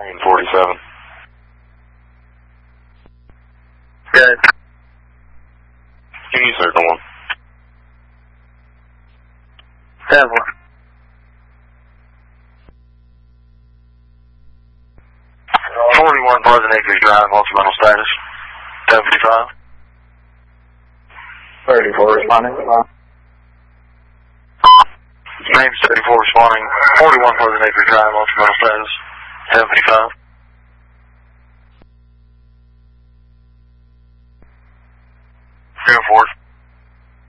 47. Good. Give me circle 1. 7. 41 Pleasant Acres Drive, what's your mental status? 755. 34 responding. Name 74 responding. 41 Pleasant Acres Drive, what's your mental status? 755. Go for it.